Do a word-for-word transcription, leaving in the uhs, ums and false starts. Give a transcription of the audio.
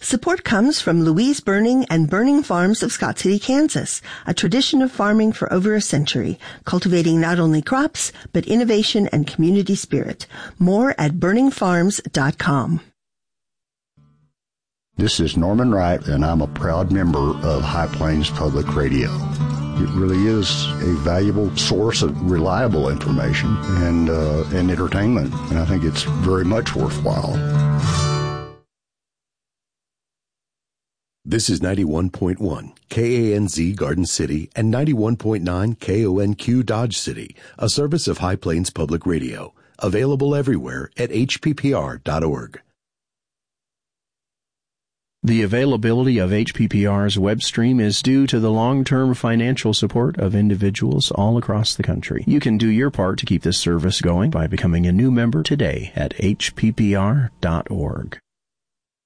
Support comes from Louise Burning and Burning Farms of Scott City, Kansas, a tradition of farming for over a century, cultivating not only crops, but innovation and community spirit. More at burning farms dot com. This is Norman Wright, and I'm a proud member of High Plains Public Radio. It really is a valuable source of reliable information and uh, and entertainment, and I think it's very much worthwhile. This is ninety-one point one K A N Z Garden City and ninety-one point nine K O N Q Dodge City, a service of High Plains Public Radio, available everywhere at H P P R dot org. The availability of H P P R's web stream is due to the long-term financial support of individuals all across the country. You can do your part to keep this service going by becoming a new member today at H P P R dot org.